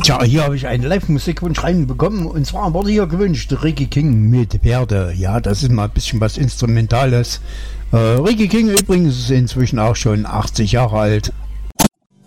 Tja, hier habe ich einen Live-Musikwunsch reinbekommen und zwar wurde hier gewünscht Reggae King mit Pferde. Ja, das ist mal ein bisschen was Instrumentales. Reggae King übrigens ist inzwischen auch schon 80 Jahre alt.